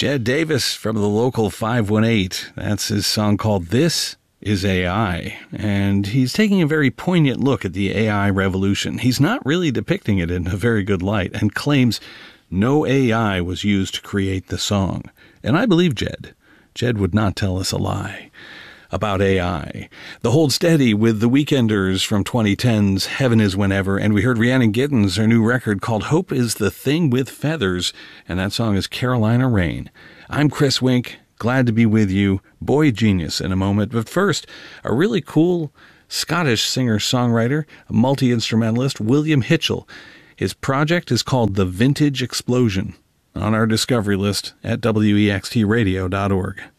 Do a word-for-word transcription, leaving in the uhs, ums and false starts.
Jed Davis from the local five one eight. That's his song called This Is A I. And he's taking a very poignant look at the A I revolution. He's not really depicting it in a very good light and claims no A I was used to create the song. And I believe Jed. Jed would not tell us a lie about A I. The Hold Steady with the Weekenders from twenty ten's Heaven Is Whenever, and we heard Rhiannon Giddens, her new record called Hope Is the Thing with Feathers, and that song is Carolina Rain. I'm Chris Wink, glad to be with you. Boy Genius in a moment, but first, a really cool Scottish singer-songwriter, a multi-instrumentalist, William Hitchell. His project is called The Vintage Explosion, on our discovery list at W E X T radio dot org.